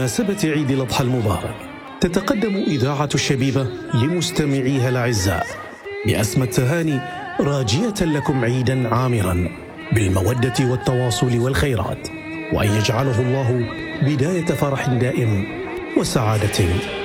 بمناسبة عيد الأضحى المبارك، تتقدم إذاعة الشبيبة لمستمعيها الأعزاء بأسمى التهاني، راجية لكم عيدا عامرا بالمودة والتواصل والخيرات، وأن يجعله الله بداية فرح دائم وسعادة